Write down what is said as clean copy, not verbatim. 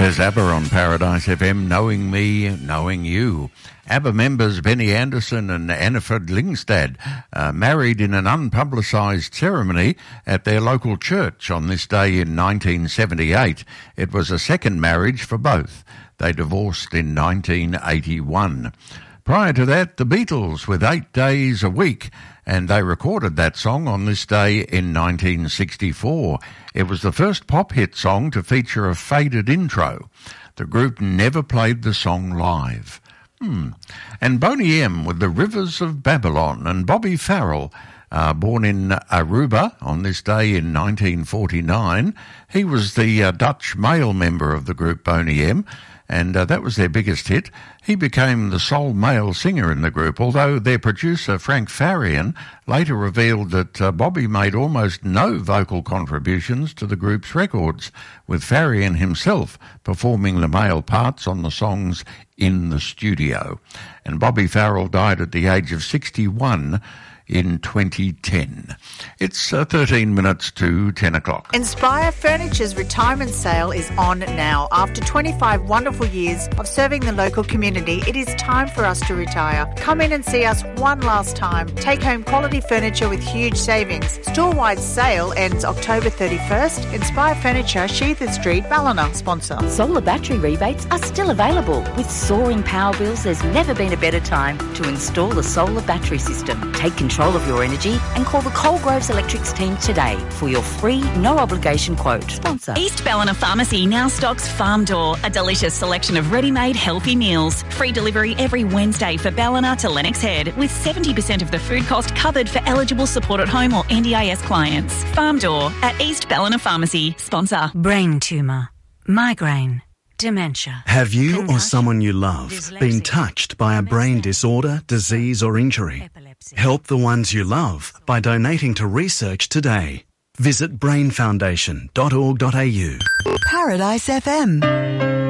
There's ABBA on Paradise FM, Knowing Me, Knowing You. ABBA members Benny Andersson and Annifred Lyngstad married in an unpublicised ceremony at their local church on this day in 1978. It was a second marriage for both. They divorced in 1981. Prior to that, the Beatles with 8 Days a Week, and they recorded that song on this day in 1964. It was the first pop hit song to feature a faded intro. The group never played the song live. And Boney M with the Rivers of Babylon, and Bobby Farrell, born in Aruba on this day in 1949. He was the Dutch male member of the group Boney M, and that was their biggest hit. He became the sole male singer in the group, although their producer Frank Farian later revealed that Bobby made almost no vocal contributions to the group's records, with Farian himself performing the male parts on the songs in the studio. And Bobby Farrell died at the age of 61 in 2010. It's 13 minutes to 10 o'clock. Inspire Furniture's retirement sale is on now. After 25 wonderful years of serving the local community, it is time for us to retire. Come in and see us one last time. Take home quality furniture with huge savings. Store-wide sale ends October 31st. Inspire Furniture, Sheether Street, Ballina, sponsor. Solar battery rebates are still available. With soaring power bills, there's never been a better time to install a solar battery system. Take control of your energy and call the Coalgroves Electrics team today for your free, no-obligation quote. Sponsor. East Ballina Pharmacy now stocks Farm Door, a delicious selection of ready-made healthy meals. Free delivery every Wednesday for Ballina to Lennox Head, with 70% of the food cost covered for eligible support at home or NDIS clients. Farm Door at East Ballina Pharmacy. Sponsor. Brain tumour, migraine, dementia. Have you or someone you love been touched by a brain disorder, disease or injury? Help the ones you love by donating to research today. Visit brainfoundation.org.au. Paradise FM.